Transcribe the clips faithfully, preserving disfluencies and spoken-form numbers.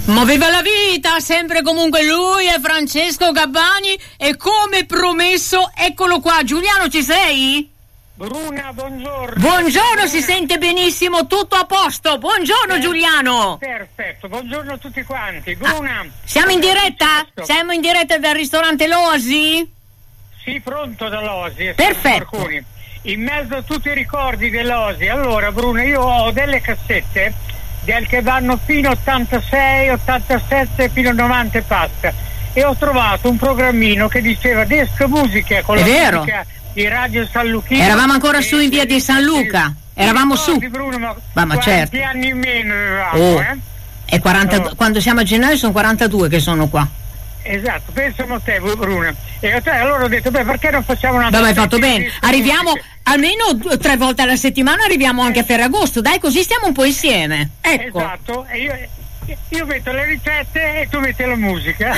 Ma viva la vita, sempre comunque lui è Francesco Gabbani e come promesso, eccolo qua. Giuliano, ci sei? Bruna, buongiorno. Buongiorno, Bruna. Si sente benissimo, tutto a posto. Buongiorno Eh, Giuliano. Perfetto, buongiorno a tutti quanti. Bruna. Ah, siamo in diretta? Siamo in diretta dal ristorante L'Oasi? Sì, pronto dall'Oasi. Perfetto. In mezzo a tutti i ricordi dell'Oasi. Allora, Bruna, io ho delle cassette del che vanno fino a ottantasei, ottantasette, fino a novanta e passa. E ho trovato un programmino che diceva Desco Musica con È la vero. musica di Radio San Luchino. Eravamo ancora su in via di San Luca. Eravamo su. Bruno, ma, Ma, ma certo. quanti anni in meno avevamo, Oh. eh? È quarantadue, Oh. quando siamo a gennaio sono quarantadue che sono qua. Esatto, pensano a te, Bruno. E a te, allora ho detto, beh, perché non facciamo una... Beh, ma hai fatto bene. Disco Arriviamo musica? almeno due, tre volte alla settimana, arriviamo anche a Ferragosto. Dai, così stiamo un po' insieme. Ecco. Esatto, e io, io metto le ricette e tu metti la musica.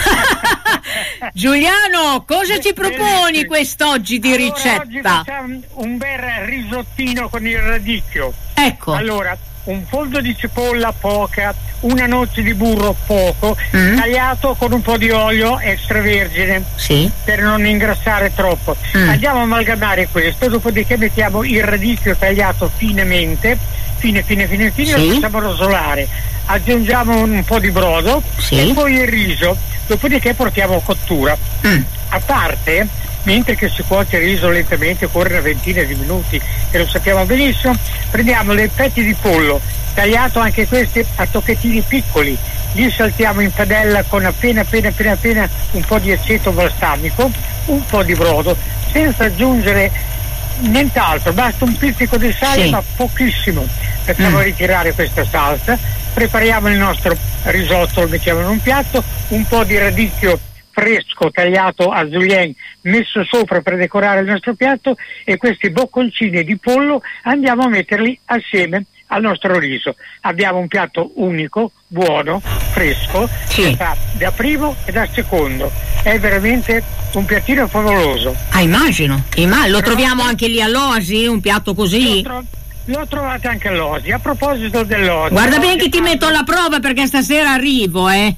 Giuliano, cosa ci proponi Benissimo. quest'oggi di Allora, ricetta? oggi facciamo un bel risottino con il radicchio. Ecco. Allora, un poldo di cipolla poca, una noce di burro poco, Mm. tagliato con un po' di olio extravergine Sì. per non ingrassare troppo. Mm. Andiamo a amalgamare questo, dopodiché mettiamo il radicchio tagliato finemente, fine fine fine fine, Sì. lo facciamo rosolare. Aggiungiamo un po' di brodo Sì. e poi il riso, dopodiché portiamo a cottura. Mm. A parte, mentre che si cuoce il riso lentamente, corre una ventina di minuti e lo sappiamo benissimo, prendiamo dei petti di pollo, tagliato anche questi a tocchettini piccoli, li saltiamo in padella con appena appena appena appena un po' di aceto balsamico, un po' di brodo, senza aggiungere nient'altro, basta un pizzico di sale, Sì. ma pochissimo. Facciamo Mm. ritirare questa salsa, prepariamo il nostro risotto, lo mettiamo in un piatto, un po' di radicchio fresco tagliato a julienne messo sopra per decorare il nostro piatto e questi bocconcini di pollo andiamo a metterli assieme al nostro riso. Abbiamo un piatto unico, buono, fresco, Sì. che fa da primo e da secondo. È veramente un piattino favoloso. Ah, immagino. Imma- lo troviamo anche lì all'Oasi, un piatto così? Lo, tro- lo trovate anche all'Oasi. A proposito dell'Oasi, Guarda bene l'Oasi che ti fa- metto alla prova perché stasera arrivo, eh.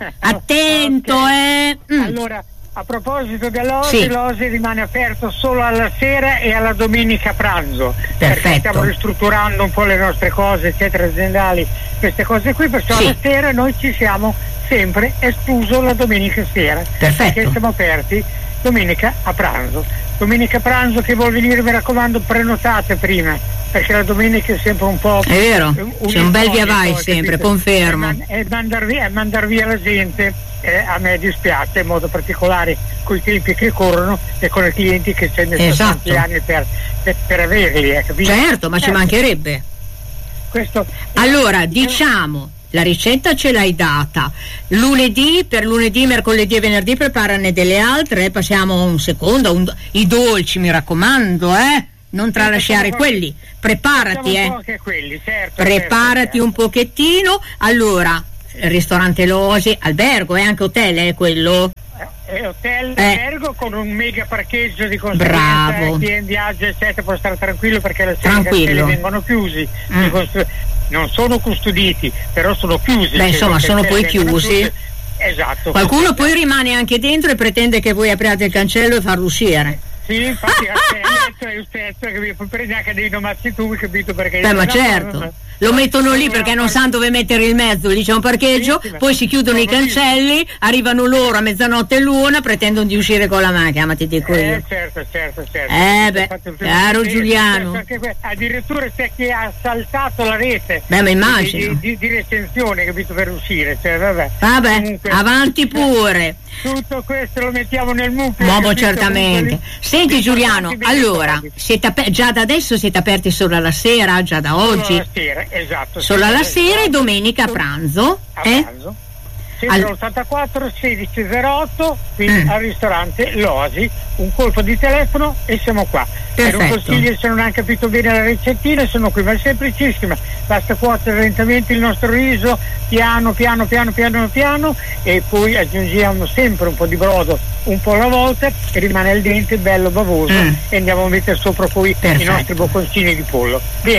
Attento, Ok. eh. Mm. Allora, a proposito dell'Osi, Sì. l'Osi rimane aperto solo alla sera e alla domenica pranzo. Perché Perfetto. stiamo ristrutturando un po' le nostre cose, eccetera, aziendali, queste cose qui, perciò Sì. alla sera noi ci siamo sempre, escluso la domenica sera. Perfetto. Perché siamo aperti domenica a pranzo. Domenica a pranzo che vuol venire, mi raccomando, prenotate prima, perché la domenica è sempre un po'... È vero, c'è un bel via vai incognito, sempre, capito? confermo. E, man- e mandar via, e mandar via la gente, eh, a me dispiace, in modo particolare con i tempi che corrono e con i clienti che ci hanno messo Esatto. tanti anni per, per, per averli, eh, capito? Certo, ma ci Eh, mancherebbe. Questo, Allora, diciamo, la ricetta ce l'hai data. Lunedì, per lunedì, mercoledì e venerdì preparane delle altre, passiamo a un secondo, un- i dolci, mi raccomando, eh? Non tralasciare quelli. Preparati, facciamo un eh. po' anche quelli, certo, Preparati certo, un pochettino. Allora, ristorante L'Oasi, albergo e anche hotel, è quello? Eh, hotel, Eh. albergo con un mega parcheggio di conseguenza. Bravo. Chi è in viaggio eccetera può stare tranquillo perché le sere Tranquillo. vengono chiusi. Mm. Si costru- non sono custoditi, però sono chiusi. Beh, insomma, Perché sono le poi sere vengono chiusi. chiuse. Esatto. Qualcuno poi rimane anche dentro e pretende che voi apriate il cancello e farlo uscire. Sì, infatti a te, io stesso che mi prendi anche dei nomazzi tu, capito? Perché Beh, ma no, certo, no, no. lo mettono lì No, perché no, non sanno dove mettere il mezzo, lì c'è un parcheggio, Sì, sì, poi si chiudono i sono lì. cancelli, arrivano loro a mezzanotte e l'una, pretendono di uscire con la macchina, ma ti dico Eh, io. certo, certo, certo. Eh, beh, Infatti, caro sì, Giuliano. perché que- addirittura c'è chi ha saltato la rete. Beh, ma immagino. Di, di, di recensione, capito, per uscire. Cioè, vabbè. Vabbè, Comunque, avanti pure. Tutto questo lo mettiamo nel mucchio. Momo, capito? certamente. Comunque, Senti li- Giuliano, li portati allora, ricordi. siete aper- già da adesso siete aperti solo alla sera, già da Solo oggi? alla sera, esatto. Solo sì, alla sì, sera e sì. domenica a pranzo? A Eh? pranzo. Sempre Al- ottantaquattro sedici zero otto qui Mm. al ristorante L'Oasi, un colpo di telefono e siamo qua. Per un Perfetto. consiglio, se non hanno capito bene la ricettina, sono qui, ma è semplicissima, basta cuocere lentamente il nostro riso piano piano piano piano piano e poi aggiungiamo sempre un po' di brodo un po' alla volta e rimane al dente bello bavoso Mm. e andiamo a mettere sopra poi Perfetto. i nostri bocconcini di pollo. Bene,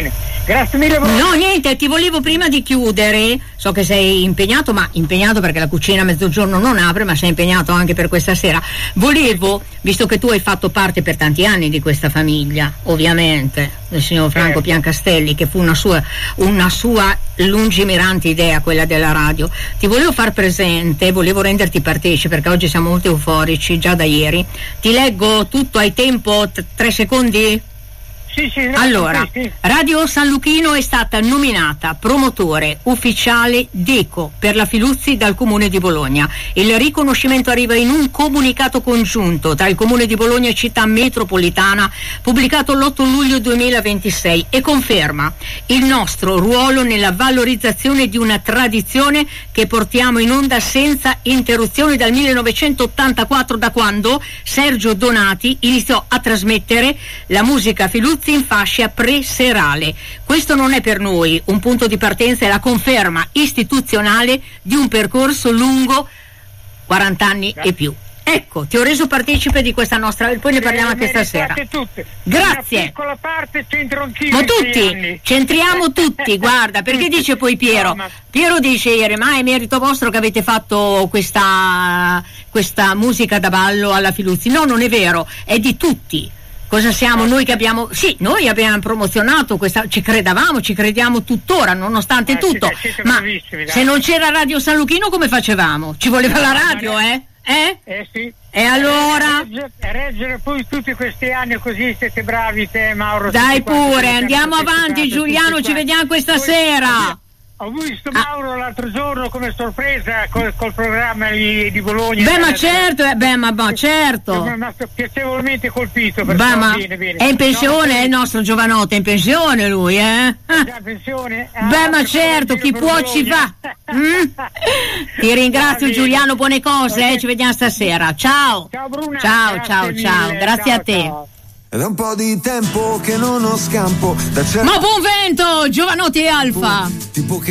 Grazie mille a voi. No, niente, ti volevo prima di chiudere, so che sei impegnato, ma impegnato perché la cucina a mezzogiorno non apre, ma sei impegnato anche per questa sera. Volevo, visto che tu hai fatto parte per tanti anni di questa famiglia, ovviamente, del signor Franco certo. Piancastelli, che fu una sua, una sua lungimirante idea, quella della radio, ti volevo far presente, volevo renderti partecipe, perché oggi siamo molto euforici, già da ieri. Ti leggo tutto, hai tempo? T- tre secondi? Sì, sì, no, allora, sì, sì. Radio San Luchino è stata nominata promotore ufficiale DECO per la Filuzzi dal Comune di Bologna. Il riconoscimento arriva in un comunicato congiunto tra il Comune di Bologna e Città Metropolitana pubblicato l'otto luglio duemilaventisei e conferma il nostro ruolo nella valorizzazione di una tradizione che portiamo in onda senza interruzioni dal millenovecentottantaquattro, da quando Sergio Donati iniziò a trasmettere la musica Filuzzi in fascia pre-serale. Questo non è per noi un punto di partenza, è la conferma istituzionale di un percorso lungo quaranta anni e più. Ecco, ti ho reso partecipe di questa nostra, poi ne parliamo anche stasera. Tutte. Grazie. Una piccola parte c'entro anch'io. Ma tutti, c'entriamo tutti, guarda, perché dice poi Piero? Piero dice ieri, ma è merito vostro che avete fatto questa, questa musica da ballo alla Filuzzi. No, non è vero, è di tutti. Cosa siamo noi che abbiamo, sì, noi abbiamo promozionato questa, ci credevamo, ci crediamo tuttora nonostante eh, tutto, siete, siete ma se non c'era Radio San Luchino come facevamo? Ci voleva la radio, eh? Eh? Eh sì. E allora? Reggere, reggere poi tutti questi anni così, siete bravi te Mauro. Dai pure, andiamo avanti Giuliano, ci vediamo questa poi, sera. Ho visto Mauro ah. l'altro giorno come sorpresa col, col programma di, di Bologna. Beh, ma certo, eh, beh, ma, ma certo. Mi ha piacevolmente colpito. Beh, ma bene, bene. È in pensione, no, è il nostro giovanotto, è in pensione lui, eh? Già in pensione? Ah, beh, ma certo, chi può ci va. Mm? Ti ringrazio no, Giuliano, buone cose, okay. eh? Ci vediamo stasera. Ciao. Ciao Bruna. Ciao, ciao, mille. ciao. Grazie ciao, a te. Ciao. Ed è un po' di tempo che non ho scampo da Ma buon vento, Giovanotti e Alfa. Tipo che